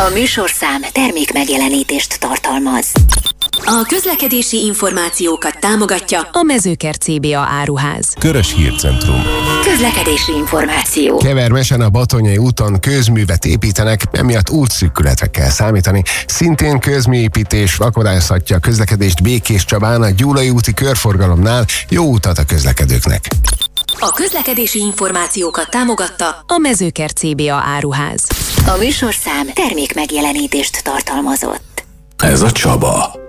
A műsorszám termék megjelenítést tartalmaz. A közlekedési információkat támogatja a Mezőkert CBA áruház. Körös Hírcentrum. Közlekedési információ. Kevermesen a Batonyi úton közművet építenek, emiatt útszűkületre kell számítani. Szintén közműépítés akadályozhatja a közlekedést Békés Csabán, a Gyulai úti körforgalomnál. Jó utat a közlekedőknek! A közlekedési információkat támogatta a Mezőkert CBA áruház. A műsorszám termék megjelenítést tartalmazott. Ez a Csaba.